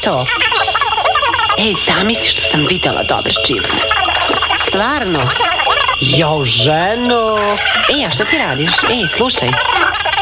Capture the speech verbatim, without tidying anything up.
to? Ej, zamisli što sam videla dobre čizme. Stvarno? Jo, ženo. Ej, a što ti radiš? Ej, slušaj.